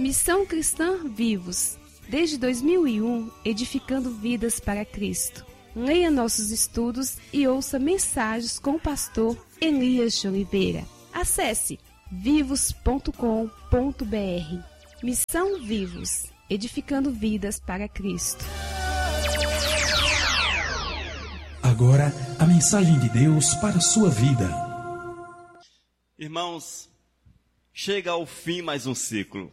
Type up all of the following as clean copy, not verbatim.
Missão Cristã Vivos, desde 2001, edificando vidas para Cristo. Leia nossos estudos e ouça mensagens com o pastor Elias de Oliveira. Acesse vivos.com.br. Missão Vivos, edificando vidas para Cristo. Agora, a mensagem de Deus para a sua vida. Irmãos, chega ao fim mais um ciclo.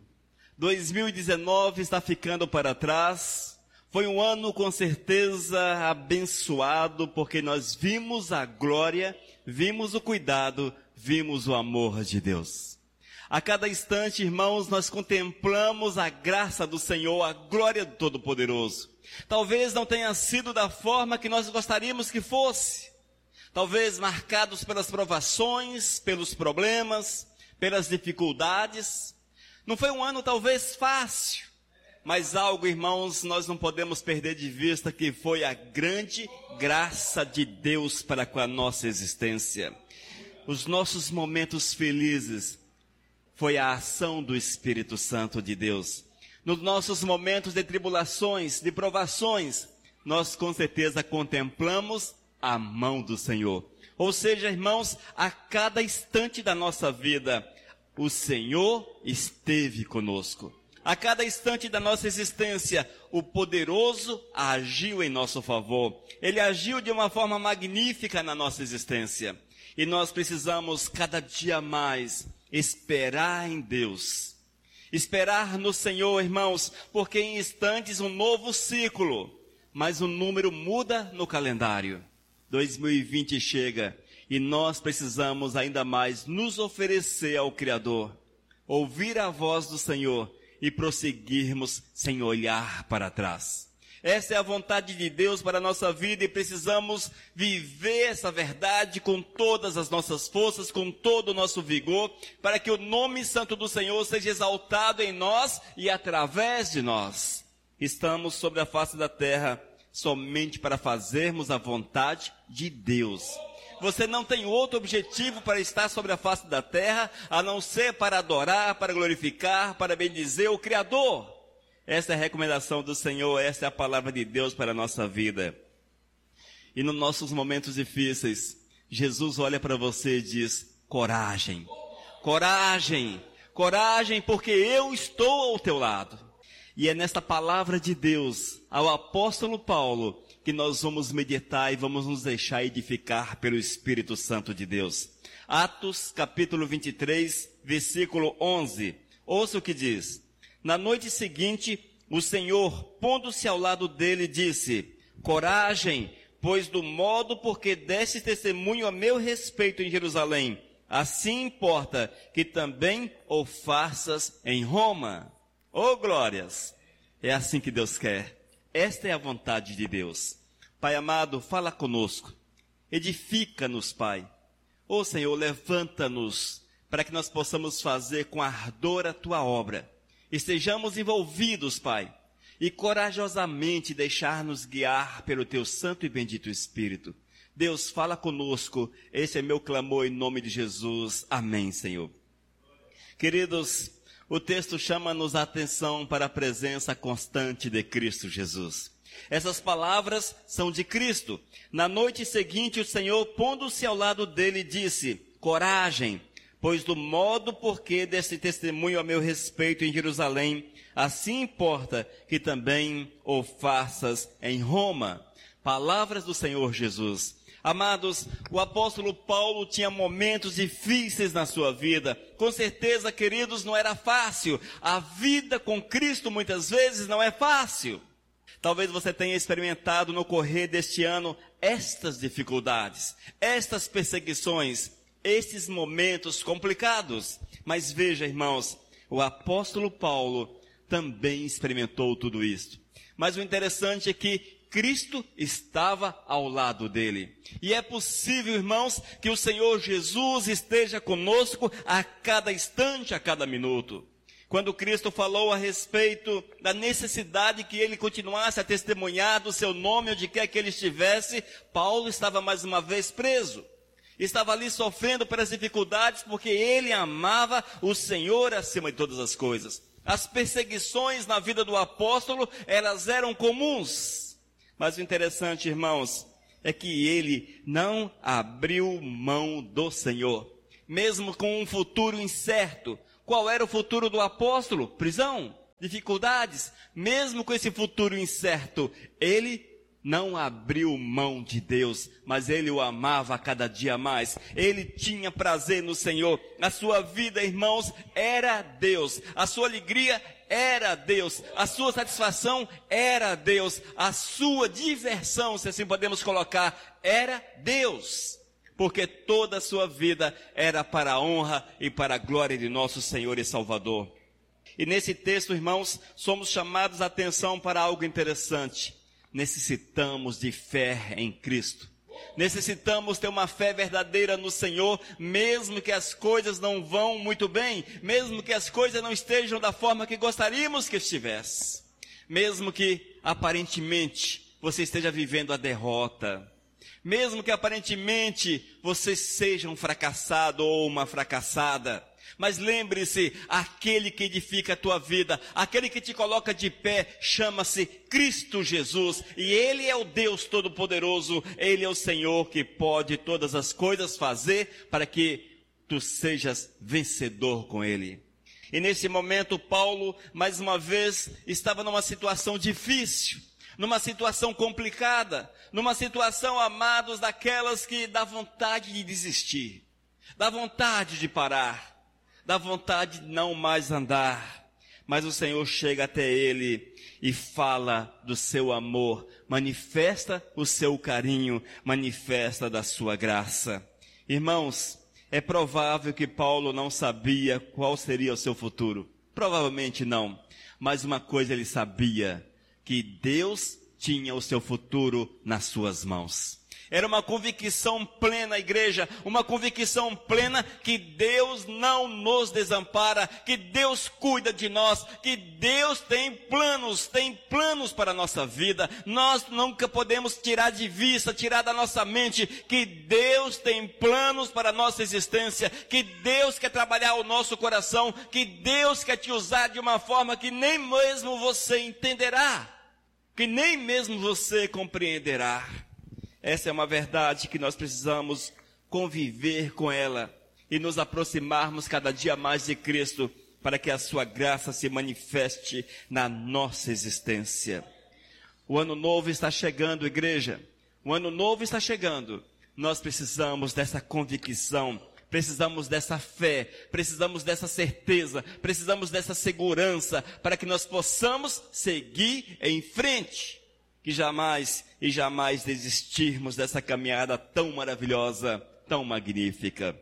2019 está ficando para trás. Foi um ano com certeza abençoado, porque nós vimos a glória, vimos o cuidado, vimos o amor de Deus. A cada instante, irmãos, nós contemplamos a graça do Senhor, a glória do Todo-Poderoso. Talvez não tenha sido da forma que nós gostaríamos que fosse. Talvez marcados pelas provações, pelos problemas, pelas dificuldades. Não foi um ano talvez fácil, mas algo, irmãos, nós não podemos perder de vista, que foi a grande graça de Deus para com a nossa existência. Os nossos momentos felizes foi a ação do Espírito Santo de Deus. Nos nossos momentos de tribulações, de provações, nós com certeza contemplamos a mão do Senhor. Ou seja, irmãos, a cada instante da nossa vida, o Senhor esteve conosco. A cada instante da nossa existência, o poderoso agiu em nosso favor. Ele agiu de uma forma magnífica na nossa existência. E nós precisamos cada dia mais esperar em Deus. Esperar no Senhor, irmãos, porque em instantes um novo ciclo, mas o número muda no calendário. 2020 chega e nós precisamos ainda mais nos oferecer ao Criador, ouvir a voz do Senhor e prosseguirmos sem olhar para trás. Essa é a vontade de Deus para a nossa vida e precisamos viver essa verdade com todas as nossas forças, com todo o nosso vigor, para que o nome santo do Senhor seja exaltado em nós e através de nós. Estamos sobre a face da terra somente para fazermos a vontade de Deus. Você não tem outro objetivo para estar sobre a face da terra, a não ser para adorar, para glorificar, para bendizer o Criador. Essa é a recomendação do Senhor, essa é a palavra de Deus para a nossa vida. E nos nossos momentos difíceis, Jesus olha para você e diz: coragem, coragem, coragem, porque eu estou ao teu lado. E é nesta palavra de Deus, ao apóstolo Paulo, que nós vamos meditar e vamos nos deixar edificar pelo Espírito Santo de Deus. Atos, capítulo 23, versículo 11. Ouça o que diz. Na noite seguinte, o Senhor, pondo-se ao lado dele, disse: coragem, pois do modo porque deste testemunho a meu respeito em Jerusalém, assim importa que também o faças em Roma. Oh, glórias! É assim que Deus quer. Esta é a vontade de Deus. Pai amado, fala conosco. Edifica-nos, Pai. Oh, Senhor, levanta-nos para que nós possamos fazer com ardor a Tua obra. Estejamos envolvidos, Pai, e corajosamente deixar-nos guiar pelo Teu Santo e Bendito Espírito. Deus, fala conosco. Esse é meu clamor em nome de Jesus. Amém, Senhor. Queridos, o texto chama-nos a atenção para a presença constante de Cristo Jesus. Essas palavras são de Cristo. Na noite seguinte, o Senhor, pondo-se ao lado dele, disse: coragem, pois do modo porque desse testemunho a meu respeito em Jerusalém, assim importa que também o faças em Roma. Palavras do Senhor Jesus. Amados, o apóstolo Paulo tinha momentos difíceis na sua vida. Com certeza, queridos, não era fácil. A vida com Cristo muitas vezes não é fácil. Talvez você tenha experimentado no correr deste ano estas dificuldades, estas perseguições, estes momentos complicados. Mas veja, irmãos, o apóstolo Paulo também experimentou tudo isso. Mas o interessante é que Cristo estava ao lado dele. E é possível, irmãos, que o Senhor Jesus esteja conosco a cada instante, a cada minuto. Quando Cristo falou a respeito da necessidade que ele continuasse a testemunhar do seu nome onde quer que ele estivesse, Paulo estava mais uma vez preso. Estava ali sofrendo pelas dificuldades porque ele amava o Senhor acima de todas as coisas. As perseguições na vida do apóstolo, elas eram comuns. Mas o interessante, irmãos, é que ele não abriu mão do Senhor, mesmo com um futuro incerto. Qual era o futuro do apóstolo? Prisão, dificuldades. Mesmo com esse futuro incerto, ele não abriu mão de Deus, mas ele o amava a cada dia mais. Ele tinha prazer no Senhor. A sua vida, irmãos, era Deus. A sua alegria era Deus. A sua satisfação era Deus. A sua diversão, se assim podemos colocar, era Deus. Porque toda a sua vida era para a honra e para a glória de nosso Senhor e Salvador. E nesse texto, irmãos, somos chamados a atenção para algo interessante. Necessitamos de fé em Cristo. Necessitamos ter uma fé verdadeira no Senhor, mesmo que as coisas não vão muito bem, mesmo que as coisas não estejam da forma que gostaríamos que estivesse, mesmo que aparentemente você esteja vivendo a derrota, mesmo que aparentemente você seja um fracassado ou uma fracassada. Mas lembre-se, aquele que edifica a tua vida, aquele que te coloca de pé, chama-se Cristo Jesus. E Ele é o Deus Todo-Poderoso, Ele é o Senhor que pode todas as coisas fazer para que tu sejas vencedor com Ele. E nesse momento, Paulo, mais uma vez, estava numa situação difícil, numa situação complicada, numa situação, amados, daquelas que dá vontade de desistir, dá vontade de parar, dá vontade de não mais andar. Mas o Senhor chega até ele e fala do seu amor, manifesta o seu carinho, manifesta da sua graça. Irmãos, é provável que Paulo não sabia qual seria o seu futuro. Provavelmente não. Mas uma coisa ele sabia, que Deus tinha o seu futuro nas suas mãos. Era uma convicção plena, igreja, uma convicção plena que Deus não nos desampara, que Deus cuida de nós, que Deus tem planos para a nossa vida. Nós nunca podemos tirar de vista, tirar da nossa mente que Deus tem planos para a nossa existência, que Deus quer trabalhar o nosso coração, que Deus quer te usar de uma forma que nem mesmo você entenderá, que nem mesmo você compreenderá. Essa é uma verdade que nós precisamos conviver com ela e nos aproximarmos cada dia mais de Cristo para que a sua graça se manifeste na nossa existência. O ano novo está chegando, igreja. O ano novo está chegando. Nós precisamos dessa convicção, precisamos dessa fé, precisamos dessa certeza, precisamos dessa segurança para que nós possamos seguir em frente. Que jamais e jamais desistirmos dessa caminhada tão maravilhosa, tão magnífica.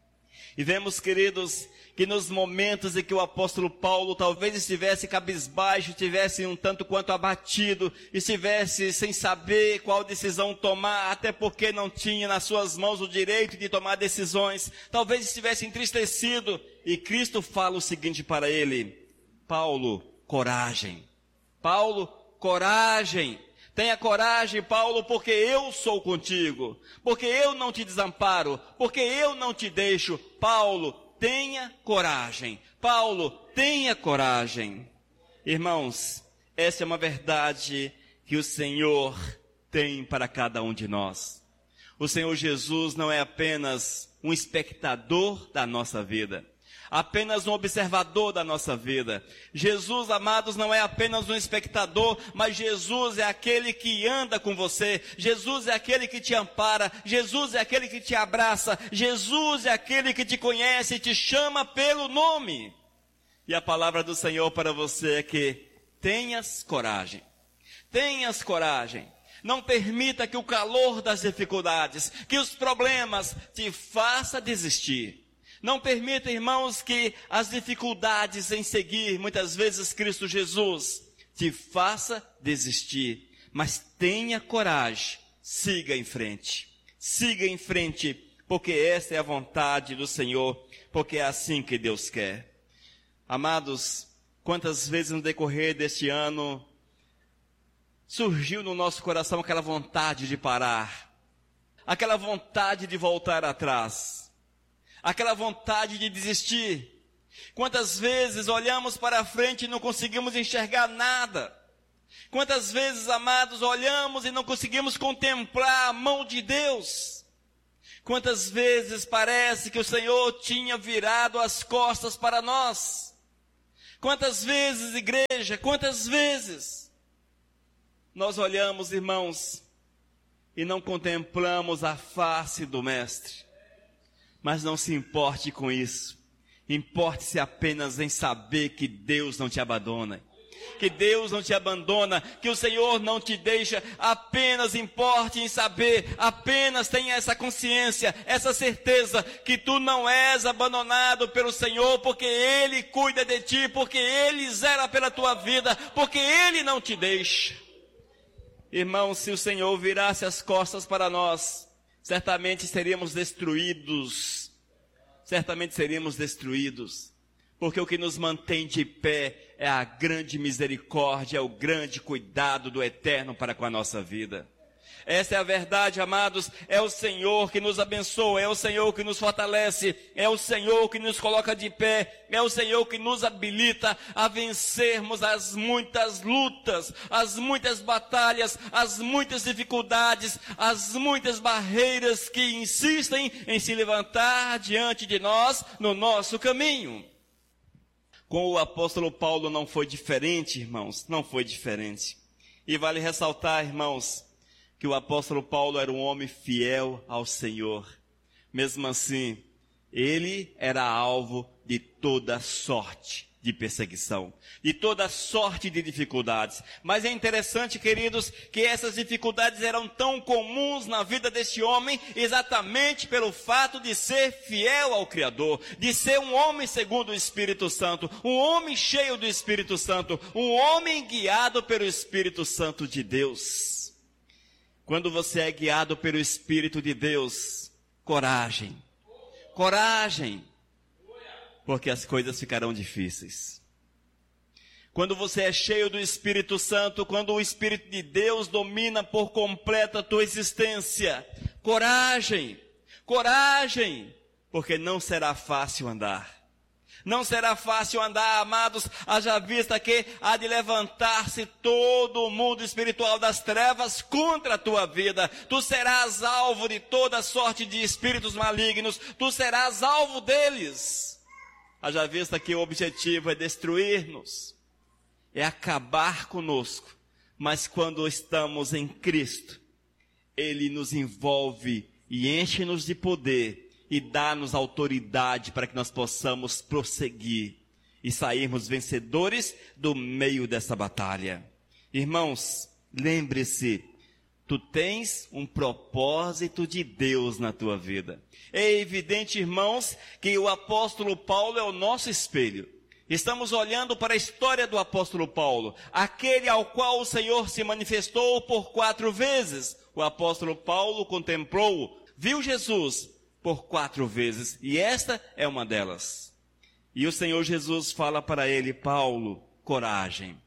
E vemos, queridos, que nos momentos em que o apóstolo Paulo talvez estivesse cabisbaixo, estivesse um tanto quanto abatido, estivesse sem saber qual decisão tomar, até porque não tinha nas suas mãos o direito de tomar decisões, talvez estivesse entristecido, e Cristo fala o seguinte para ele: Paulo, coragem. Paulo, coragem. Tenha coragem, Paulo, porque eu sou contigo, porque eu não te desamparo, porque eu não te deixo. Paulo, tenha coragem. Paulo, tenha coragem. Irmãos, essa é uma verdade que o Senhor tem para cada um de nós. O Senhor Jesus não é apenas um espectador da nossa vida, apenas um observador da nossa vida. Jesus, amados, não é apenas um espectador, mas Jesus é aquele que anda com você. Jesus é aquele que te ampara. Jesus é aquele que te abraça. Jesus é aquele que te conhece e te chama pelo nome. E a palavra do Senhor para você é que tenhas coragem. Tenhas coragem. Não permita que o calor das dificuldades, que os problemas te faça desistir. Não permita, irmãos, que as dificuldades em seguir, muitas vezes, Cristo Jesus, te faça desistir. Mas tenha coragem, siga em frente. Siga em frente, porque essa é a vontade do Senhor, porque é assim que Deus quer. Amados, quantas vezes no decorrer deste ano, surgiu no nosso coração aquela vontade de parar, aquela vontade de voltar atrás, aquela vontade de desistir. Quantas vezes olhamos para frente e não conseguimos enxergar nada? Quantas vezes, amados, olhamos e não conseguimos contemplar a mão de Deus? Quantas vezes parece que o Senhor tinha virado as costas para nós? Quantas vezes, igreja, quantas vezes nós olhamos, irmãos, e não contemplamos a face do Mestre? Mas não se importe com isso. Importe-se apenas em saber que Deus não te abandona. Que Deus não te abandona, que o Senhor não te deixa. Apenas importe em saber, apenas tenha essa consciência, essa certeza que tu não és abandonado pelo Senhor, porque Ele cuida de ti, porque Ele zela pela tua vida, porque Ele não te deixa. Irmão, se o Senhor virasse as costas para nós, certamente seríamos destruídos. Certamente seríamos destruídos. Porque o que nos mantém de pé é a grande misericórdia, é o grande cuidado do Eterno para com a nossa vida. Essa é a verdade, amados. É o Senhor que nos abençoa, é o Senhor que nos fortalece, é o Senhor que nos coloca de pé, é o Senhor que nos habilita a vencermos as muitas lutas, as muitas batalhas, as muitas dificuldades, as muitas barreiras que insistem em se levantar diante de nós no nosso caminho. Com o apóstolo Paulo não foi diferente, irmãos, não foi diferente. E vale ressaltar, irmãos, que o apóstolo Paulo era um homem fiel ao Senhor. Mesmo assim, ele era alvo de toda sorte de perseguição, de toda sorte de dificuldades. Mas é interessante, queridos, que essas dificuldades eram tão comuns na vida desse homem, exatamente pelo fato de ser fiel ao Criador, de ser um homem segundo o Espírito Santo, um homem cheio do Espírito Santo, um homem guiado pelo Espírito Santo de Deus. Quando você é guiado pelo Espírito de Deus, coragem, coragem, porque as coisas ficarão difíceis. Quando você é cheio do Espírito Santo, quando o Espírito de Deus domina por completo a tua existência, coragem, coragem, porque não será fácil andar. Não será fácil andar, amados, haja vista que há de levantar-se todo o mundo espiritual das trevas contra a tua vida. Tu serás alvo de toda sorte de espíritos malignos, tu serás alvo deles. Haja vista que o objetivo é destruir-nos, é acabar conosco, mas quando estamos em Cristo, Ele nos envolve e enche-nos de poder e dá-nos autoridade para que nós possamos prosseguir e sairmos vencedores do meio dessa batalha. Irmãos, lembre-se, tu tens um propósito de Deus na tua vida. É evidente, irmãos, que o apóstolo Paulo é o nosso espelho. Estamos olhando para a história do apóstolo Paulo, aquele ao qual o Senhor se manifestou por 4 vezes. O apóstolo Paulo contemplou, viu Jesus por 4 vezes, e esta é uma delas. E o Senhor Jesus fala para ele: Paulo, coragem.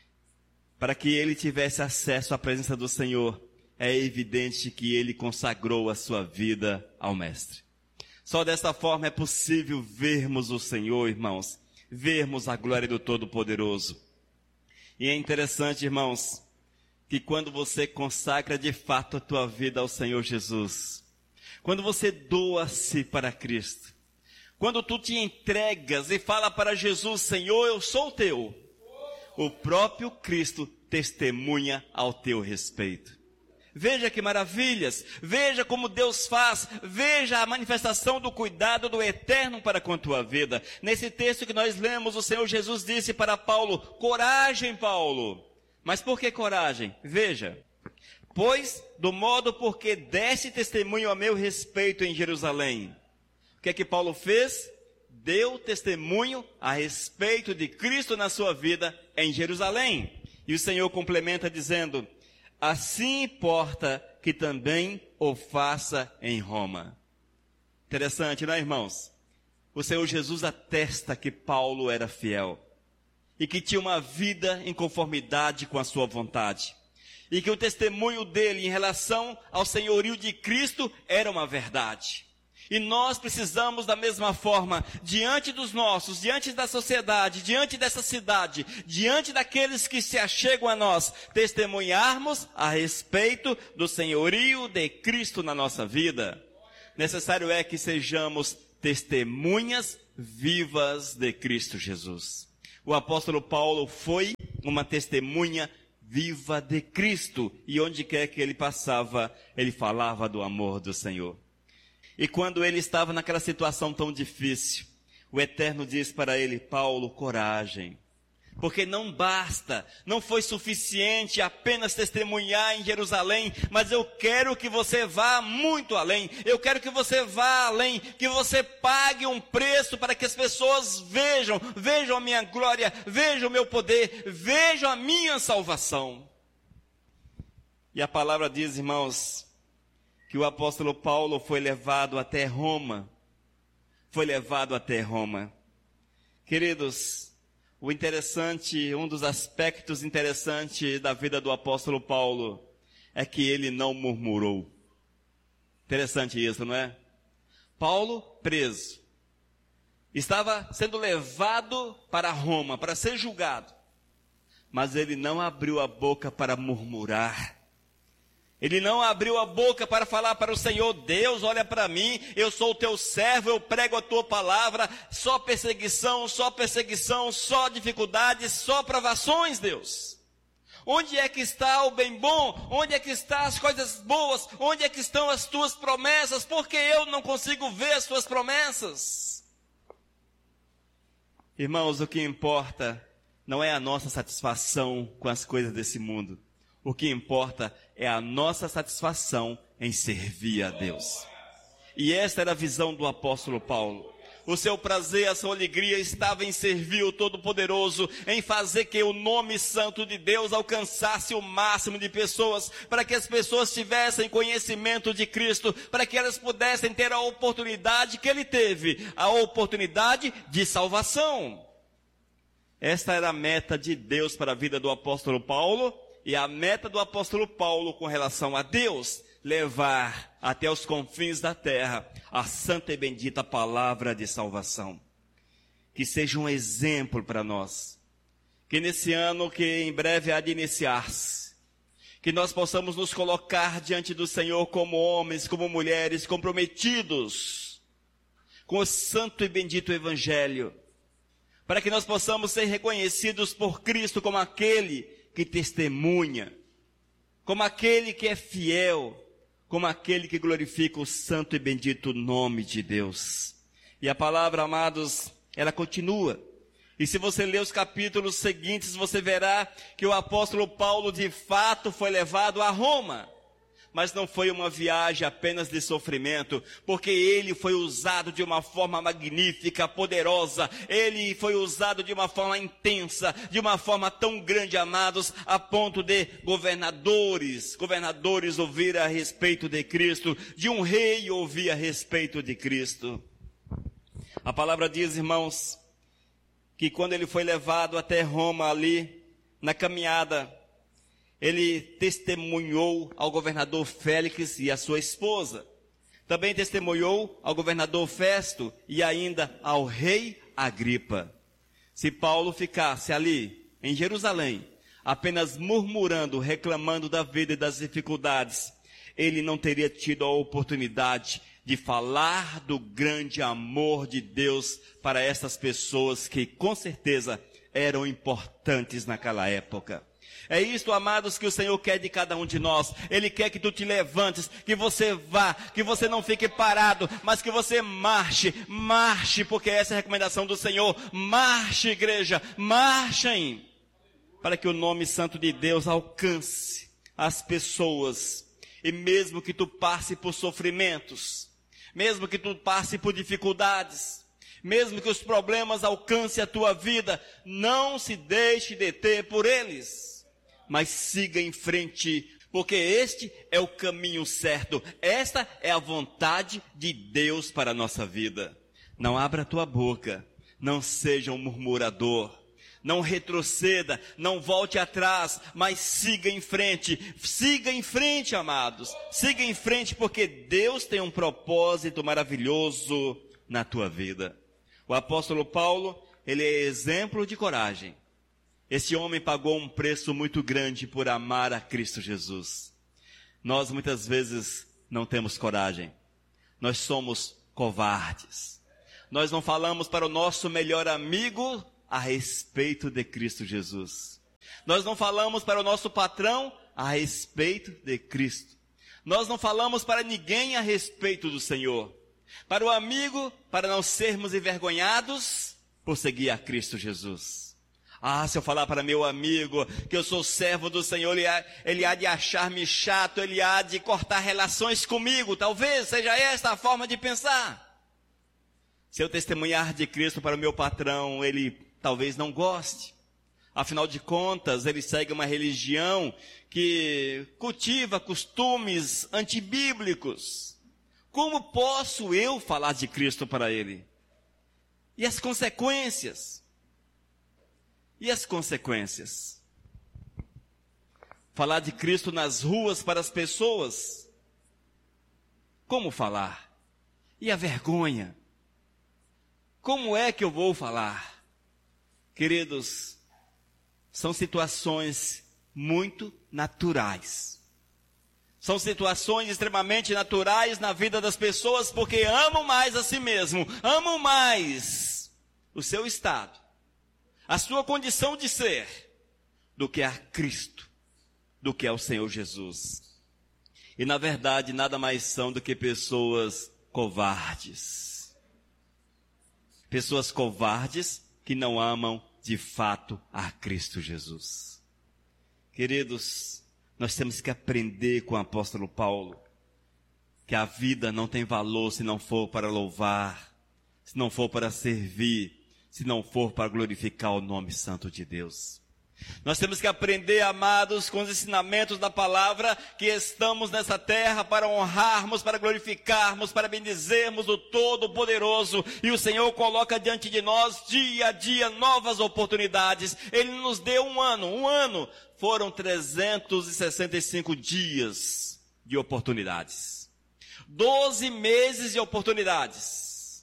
Para que ele tivesse acesso à presença do Senhor, é evidente que ele consagrou a sua vida ao Mestre. Só dessa forma é possível vermos o Senhor, irmãos, vermos a glória do Todo-Poderoso. E é interessante, irmãos, que quando você consagra de fato a tua vida ao Senhor Jesus, quando você doa-se para Cristo, quando tu te entregas e fala para Jesus: Senhor, eu sou teu, o próprio Cristo testemunha ao teu respeito. Veja que maravilhas, veja como Deus faz, veja a manifestação do cuidado do Eterno para com a tua vida. Nesse texto que nós lemos, o Senhor Jesus disse para Paulo: coragem, Paulo. Mas por que coragem? Veja: pois do modo porque deste testemunho a meu respeito em Jerusalém. O que é que Paulo fez? Deu testemunho a respeito de Cristo na sua vida em Jerusalém. E o Senhor complementa dizendo: assim importa que também o faça em Roma. Interessante, não é, irmãos? O Senhor Jesus atesta que Paulo era fiel e que tinha uma vida em conformidade com a sua vontade. E que o testemunho dele em relação ao senhorio de Cristo era uma verdade. E nós precisamos da mesma forma, diante dos nossos, diante da sociedade, diante dessa cidade, diante daqueles que se achegam a nós, testemunharmos a respeito do senhorio de Cristo na nossa vida. Necessário é que sejamos testemunhas vivas de Cristo Jesus. O apóstolo Paulo foi uma testemunha viva de Cristo, e onde quer que ele passava, ele falava do amor do Senhor. E quando ele estava naquela situação tão difícil, o Eterno diz para ele: Paulo, coragem, porque não basta, não foi suficiente apenas testemunhar em Jerusalém, mas eu quero que você vá muito além, eu quero que você vá além, que você pague um preço para que as pessoas vejam a minha glória, vejam o meu poder, vejam a minha salvação. E a palavra diz, irmãos, que o apóstolo Paulo foi levado até Roma. Queridos, um dos aspectos interessantes da vida do apóstolo Paulo é que ele não murmurou. Interessante isso, não é? Paulo, preso, estava sendo levado para Roma, para ser julgado, mas ele não abriu a boca para murmurar. Ele não abriu a boca para falar para o Senhor: Deus, olha para mim, eu sou o teu servo, eu prego a tua palavra, só perseguição, só dificuldades, só provações, Deus. Onde é que está o bem bom? Onde é que estão as coisas boas? Onde é que estão as tuas promessas? Por que eu não consigo ver as tuas promessas? Irmãos, o que importa não é a nossa satisfação com as coisas desse mundo. O que importa é a nossa satisfação em servir a Deus. E esta era a visão do apóstolo Paulo. O seu prazer, a sua alegria estava em servir o Todo-Poderoso, em fazer que o nome santo de Deus alcançasse o máximo de pessoas, para que as pessoas tivessem conhecimento de Cristo, para que elas pudessem ter a oportunidade que ele teve, a oportunidade de salvação. Esta era a meta de Deus para a vida do apóstolo Paulo, e a meta do apóstolo Paulo com relação a Deus: levar até os confins da terra a santa e bendita palavra de salvação. Que seja um exemplo para nós. Que nesse ano que em breve há de iniciar-se, que nós possamos nos colocar diante do Senhor como homens, como mulheres comprometidos com o santo e bendito Evangelho, para que nós possamos ser reconhecidos por Cristo como aquele que testemunha, como aquele que é fiel, como aquele que glorifica o santo e bendito nome de Deus. E a palavra, amados, ela continua. E se você ler os capítulos seguintes, você verá que o apóstolo Paulo de fato foi levado a Roma. Mas não foi uma viagem apenas de sofrimento, porque ele foi usado de uma forma magnífica, poderosa. Ele foi usado de uma forma intensa, de uma forma tão grande, amados, a ponto de governadores ouvir a respeito de Cristo, de um rei ouvir a respeito de Cristo. A palavra diz, irmãos, que quando ele foi levado até Roma ali, na caminhada, ele testemunhou ao governador Félix e à sua esposa. Também testemunhou ao governador Festo e ainda ao rei Agripa. Se Paulo ficasse ali, em Jerusalém, apenas murmurando, reclamando da vida e das dificuldades, ele não teria tido a oportunidade de falar do grande amor de Deus para essas pessoas que, com certeza, eram importantes naquela época. É isto, amados, que o Senhor quer de cada um de nós. Ele quer que tu te levantes, que você vá, que você não fique parado, mas que você marche, porque essa é a recomendação do Senhor. Marche, igreja, marchem, para que o nome santo de Deus alcance as pessoas. E mesmo que tu passe por sofrimentos, mesmo que tu passe por dificuldades, mesmo que os problemas alcancem a tua vida, não se deixe deter por eles, mas siga em frente, porque este é o caminho certo. Esta é a vontade de Deus para a nossa vida. Não abra a tua boca, não seja um murmurador, Não retroceda, não volte atrás, mas siga em frente, amados. Siga em frente, porque Deus tem um propósito maravilhoso na tua vida. O apóstolo Paulo, ele é exemplo de coragem. Esse homem pagou um preço muito grande por amar a Cristo Jesus. Nós muitas vezes não temos coragem. Nós somos covardes. Nós não falamos para o nosso melhor amigo a respeito de Cristo Jesus. Nós não falamos para o nosso patrão a respeito de Cristo. Nós não falamos para ninguém a respeito do Senhor. Para o amigo, para não sermos envergonhados por seguir a Cristo Jesus. Se eu falar para meu amigo que eu sou servo do Senhor, ele há de achar-me chato, ele há de cortar relações comigo. Talvez seja esta a forma de pensar. Se eu testemunhar de Cristo para o meu patrão, ele talvez não goste. Afinal de contas, ele segue uma religião que cultiva costumes antibíblicos. Como posso eu falar de Cristo para ele? E as consequências? Falar de Cristo nas ruas para as pessoas? Como falar? E a vergonha? Como é que eu vou falar? Queridos, são situações muito naturais. São situações extremamente naturais na vida das pessoas, porque amam mais a si mesmo, amam mais o seu estado, a sua condição de ser, do que a Cristo, do que ao Senhor Jesus. E na verdade nada mais são do que pessoas covardes. Pessoas covardes que não amam de fato a Cristo Jesus. Queridos, nós temos que aprender com o apóstolo Paulo que a vida não tem valor se não for para louvar, se não for para servir, se não for para glorificar o nome santo de Deus. Nós temos que aprender, amados, com os ensinamentos da palavra, que estamos nessa terra para honrarmos, para glorificarmos, para bendizermos o Todo-Poderoso. E o Senhor coloca diante de nós, dia a dia, novas oportunidades. Ele nos deu um ano. Foram 365 dias de oportunidades. 12 meses de oportunidades.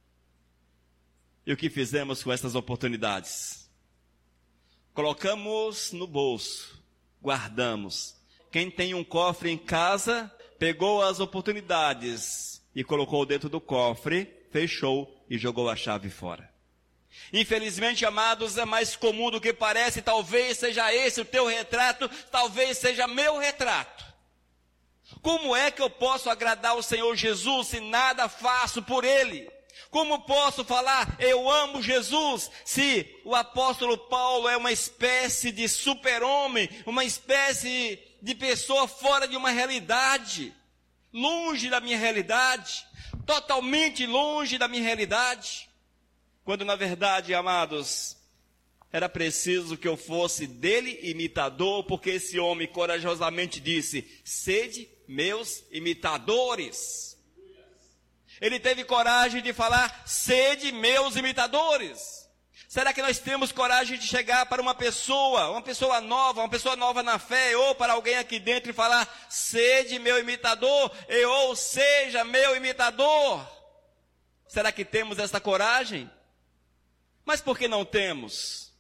E o que fizemos com essas oportunidades? Colocamos no bolso, guardamos. Quem tem um cofre em casa, pegou as oportunidades e colocou dentro do cofre, fechou e jogou a chave fora. Infelizmente, amados, é mais comum do que parece. Talvez seja esse o teu retrato, talvez seja meu retrato. Como é que eu posso agradar o Senhor Jesus se nada faço por Ele? Como posso falar, eu amo Jesus, se o apóstolo Paulo é uma espécie de super-homem, uma espécie de pessoa fora de uma realidade, longe da minha realidade, totalmente longe da minha realidade, quando na verdade, amados, era preciso que eu fosse dele imitador, porque esse homem corajosamente disse, sede meus imitadores. Ele teve coragem de falar, sede meus imitadores. Será que nós temos coragem de chegar para uma pessoa nova na fé, ou para alguém aqui dentro e falar, sede meu imitador, ou seja meu imitador? Será que temos essa coragem? Mas por que não temos?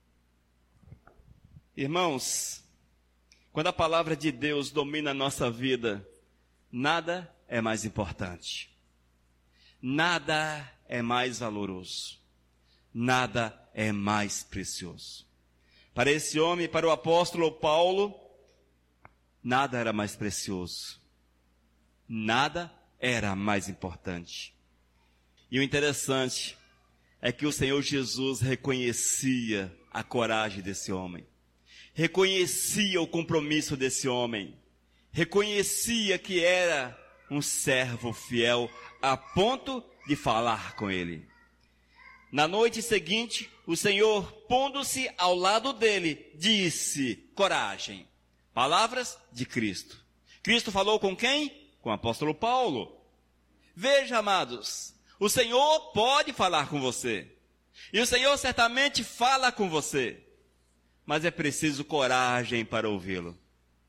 Irmãos, quando a palavra de Deus domina a nossa vida, nada é mais importante. Nada é mais valoroso, nada é mais precioso. Para esse homem, para o apóstolo Paulo, nada era mais precioso, nada era mais importante. E o interessante é que o Senhor Jesus reconhecia a coragem desse homem, reconhecia o compromisso desse homem, reconhecia que era um servo fiel a ponto de falar com ele. Na noite seguinte, o Senhor, pondo-se ao lado dele, disse, coragem. Palavras de Cristo. Cristo falou com quem? Com o apóstolo Paulo. Veja, amados, o Senhor pode falar com você. E o Senhor certamente fala com você, mas é preciso coragem para ouvi-lo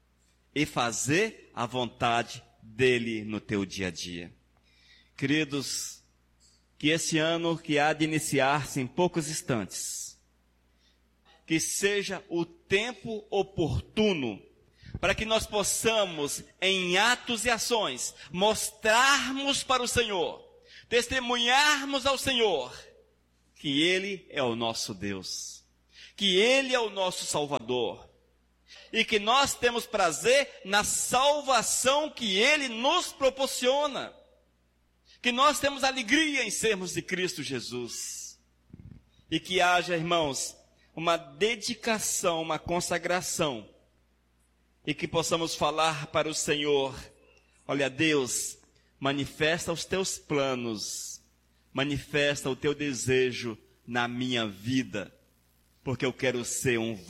e fazer a vontade dele no teu dia a dia. Queridos, que esse ano que há de iniciar-se em poucos instantes, que seja o tempo oportuno para que nós possamos, em atos e ações, mostrarmos para o Senhor, testemunharmos ao Senhor, que Ele é o nosso Deus, que Ele é o nosso Salvador, e que nós temos prazer na salvação que Ele nos proporciona, que nós temos alegria em sermos de Cristo Jesus, e que haja, irmãos, uma dedicação, uma consagração, e que possamos falar para o Senhor: olha, Deus, manifesta os teus planos, manifesta o teu desejo na minha vida, porque eu quero ser um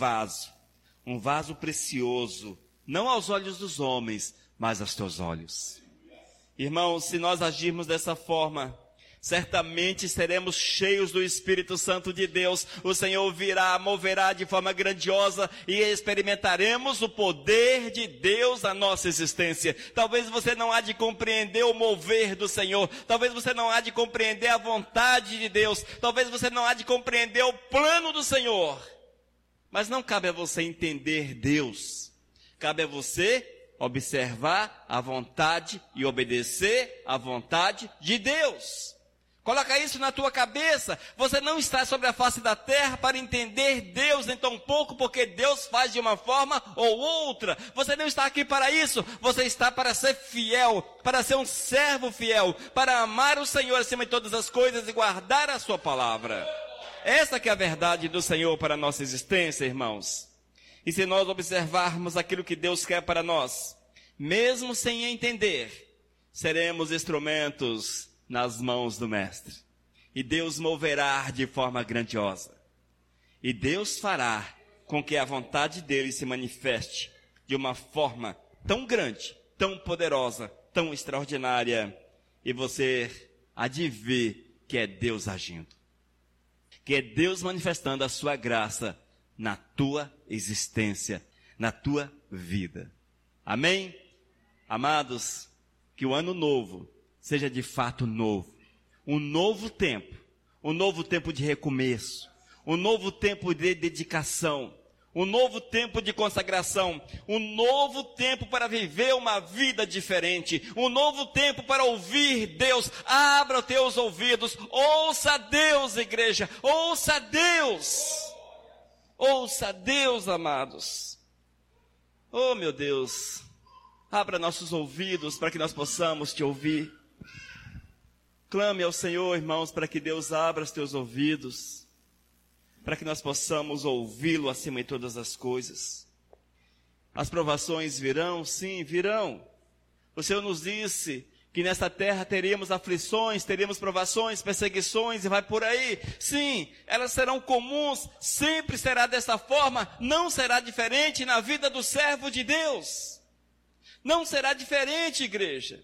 vaso precioso, não aos olhos dos homens, mas aos teus olhos. Irmãos, se nós agirmos dessa forma, certamente seremos cheios do Espírito Santo de Deus. O Senhor virá, moverá de forma grandiosa e experimentaremos o poder de Deus na nossa existência. Talvez você não há de compreender o mover do Senhor. Talvez você não há de compreender a vontade de Deus. Talvez você não há de compreender o plano do Senhor. Mas não cabe a você entender Deus. Cabe a você observar a vontade e obedecer à vontade de Deus. Coloca isso na tua cabeça. Você não está sobre a face da terra para entender Deus, nem tampouco porque Deus faz de uma forma ou outra. Você não está aqui para isso. Você está para ser fiel, para ser um servo fiel, para amar o Senhor acima de todas as coisas e guardar a sua palavra. Essa que é a verdade do Senhor para a nossa existência, irmãos. E se nós observarmos aquilo que Deus quer para nós, mesmo sem entender, seremos instrumentos nas mãos do Mestre. E Deus moverá de forma grandiosa. E Deus fará com que a vontade dele se manifeste de uma forma tão grande, tão poderosa, tão extraordinária. E você há de ver que é Deus agindo. Que é Deus manifestando a sua graça na tua existência, na tua vida. Amém? Amados, que o ano novo seja de fato novo. Um novo tempo de recomeço, um novo tempo de dedicação, um novo tempo de consagração, um novo tempo para viver uma vida diferente, um novo tempo para ouvir Deus. Abra os teus ouvidos, ouça Deus, igreja, ouça Deus. Ouça Deus, amados. Oh, meu Deus, abra nossos ouvidos para que nós possamos te ouvir. Clame ao Senhor, irmãos, para que Deus abra os teus ouvidos, para que nós possamos ouvi-lo acima de todas as coisas. As provações virão? Sim, virão. O Senhor nos disse que nesta terra teríamos aflições, teríamos provações, perseguições e vai por aí. Sim, elas serão comuns, sempre será dessa forma, não será diferente na vida do servo de Deus. Não será diferente, igreja.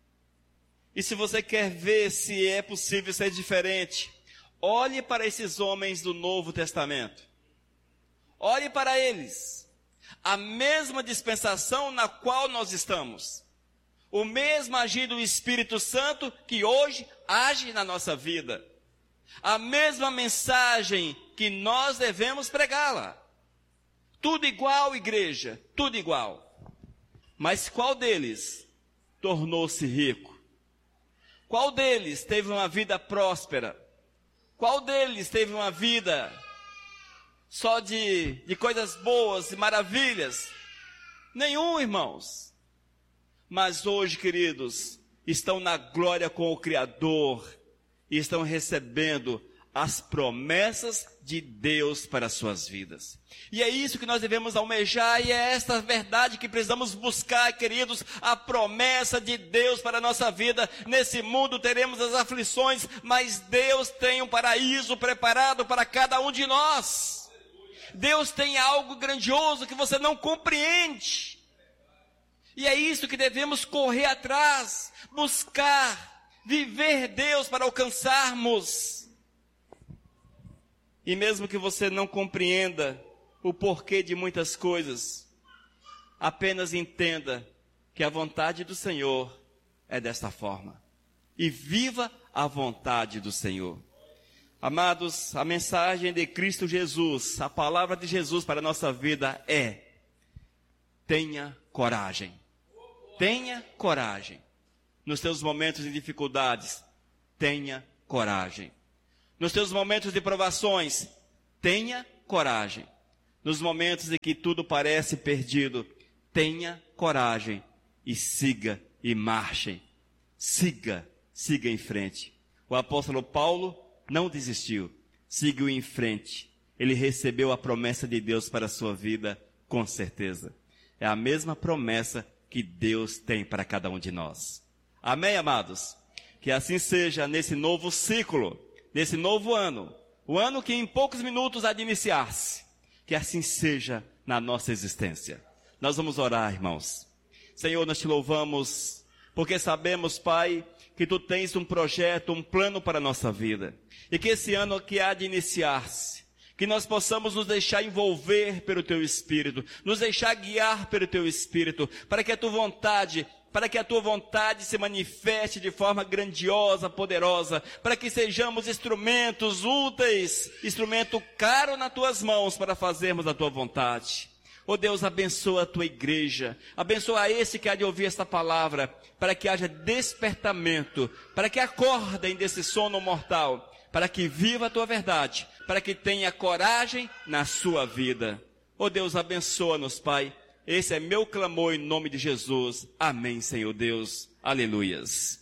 E se você quer ver se é possível ser diferente, olhe para esses homens do Novo Testamento. Olhe para eles. A mesma dispensação na qual nós estamos. O mesmo agir do Espírito Santo que hoje age na nossa vida. A mesma mensagem que nós devemos pregá-la. Tudo igual, igreja, tudo igual. Mas qual deles tornou-se rico? Qual deles teve uma vida próspera? Qual deles teve uma vida só de coisas boas e maravilhas? Nenhum, irmãos. Mas hoje, queridos, estão na glória com o Criador e estão recebendo as promessas de Deus para as suas vidas. E é isso que nós devemos almejar, e é esta verdade que precisamos buscar, queridos, a promessa de Deus para a nossa vida. Nesse mundo teremos as aflições, mas Deus tem um paraíso preparado para cada um de nós. Deus tem algo grandioso que você não compreende. E é isso que devemos correr atrás, buscar, viver Deus para alcançarmos. E mesmo que você não compreenda o porquê de muitas coisas, apenas entenda que a vontade do Senhor é desta forma. E viva a vontade do Senhor. Amados, a mensagem de Cristo Jesus, a palavra de Jesus para a nossa vida é: tenha coragem. Tenha coragem. Nos teus momentos de dificuldades, tenha coragem. Nos teus momentos de provações, tenha coragem. Nos momentos em que tudo parece perdido, tenha coragem e siga e marchem. Siga em frente. O apóstolo Paulo não desistiu, seguiu em frente. Ele recebeu a promessa de Deus para a sua vida, com certeza. É a mesma promessa que Deus tem para cada um de nós. Amém, amados? Que assim seja nesse novo ciclo, nesse novo ano, o ano que em poucos minutos há de iniciar-se. Que assim seja na nossa existência. Nós vamos orar, irmãos. Senhor, nós te louvamos, porque sabemos, Pai, que Tu tens um projeto, um plano para a nossa vida. E que esse ano que há de iniciar-se, que nós possamos nos deixar envolver pelo Teu Espírito, nos deixar guiar pelo Teu Espírito, para que a Tua vontade se manifeste de forma grandiosa, poderosa, para que sejamos instrumentos úteis, instrumento caro nas Tuas mãos para fazermos a Tua vontade. Oh Deus, abençoa a Tua igreja, abençoa esse que há de ouvir esta palavra, para que haja despertamento, para que acordem desse sono mortal, para que viva a Tua verdade, para que tenha coragem na sua vida. Oh Deus, abençoa-nos, Pai. Esse é meu clamor em nome de Jesus. Amém, Senhor Deus. Aleluias.